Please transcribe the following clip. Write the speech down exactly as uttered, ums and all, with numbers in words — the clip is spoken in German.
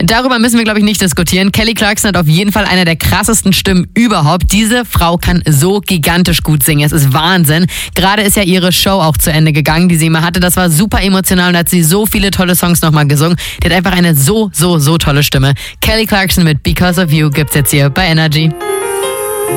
Darüber müssen wir, glaube ich, nicht diskutieren. Kelly Clarkson hat auf jeden Fall eine der krassesten Stimmen überhaupt. Diese Frau kann so gigantisch gut singen. Es ist Wahnsinn. Gerade ist ja ihre Show auch zu Ende gegangen, die sie immer hatte. Das war super emotional und hat sie so viele tolle Songs nochmal gesungen. Die hat einfach eine so, so, so tolle Stimme. Kelly Clarkson mit Because of You gibt's jetzt hier bei Energy.